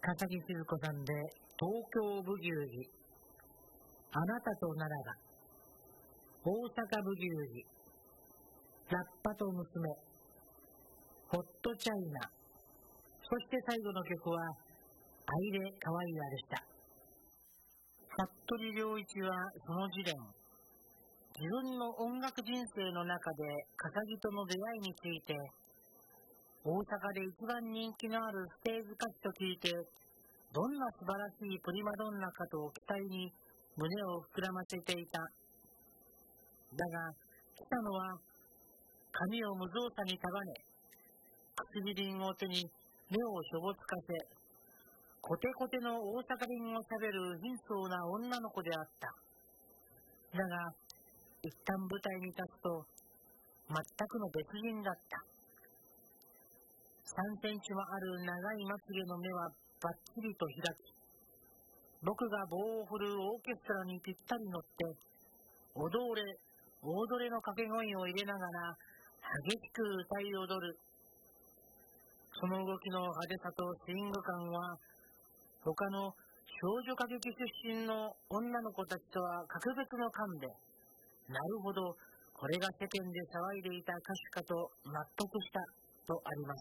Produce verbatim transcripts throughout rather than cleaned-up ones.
笠木静子さんで東京ブギウギ、あなたとならば、大阪ブギウギ、ラッパと娘、ホットチャイナ、そして最後の曲はアイレカワイアでした。服部良一はその時点、自分の音楽人生の中で笠木との出会いについて、大阪で一番人気のあるステージ歌手と聞いて、どんな素晴らしいプリマドンナかと期待に胸を膨らませていた。だが、来たのは髪を無造作に束ね、唇を手に目をしょぼつかせ、コテコテの大阪弁を喋る貧相な女の子であった。だが、一旦舞台に立つと全くの別人だった。さんセンチもある長いまつげの目はバッチリと開き、僕が棒を振るオーケストラにぴったり乗って、踊れ、踊れの掛け声を入れながら激しく歌い踊る。その動きの派手さとスイング感は、他の少女歌劇出身の女の子たちとは格別の感で、なるほど、これが世間で騒いでいた歌手かと納得したとあります。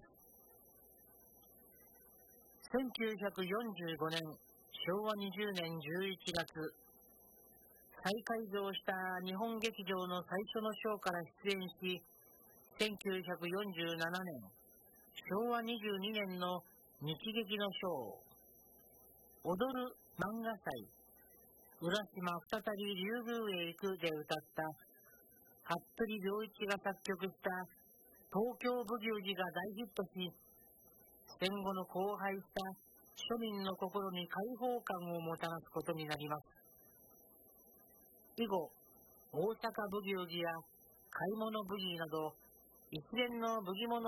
せんきゅうひゃくよんじゅうごねん、しょうわにじゅうねんじゅういちがつ、再改造した日本劇場の最初のショーから出演し、せんきゅうひゃくよんじゅうななねん、しょうわにじゅうにねんの日劇のショー、踊る漫画祭、浦島再び竜宮へ行くで歌った服部良一が作曲した東京ブギウギが大ヒットし、戦後の荒廃した庶民の心に解放感をもたらすことになります。以後、大阪ブギウギや買い物ブギーなど一連のブギモノ